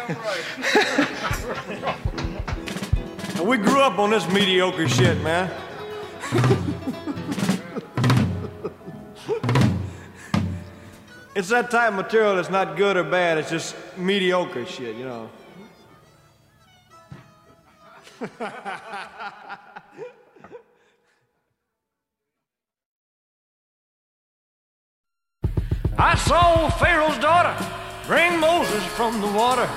And we grew up on this mediocre shit, man. It's that type of material that's not good or bad, it's just mediocre shit, you know. I saw Pharaoh's daughter bring Moses from the water.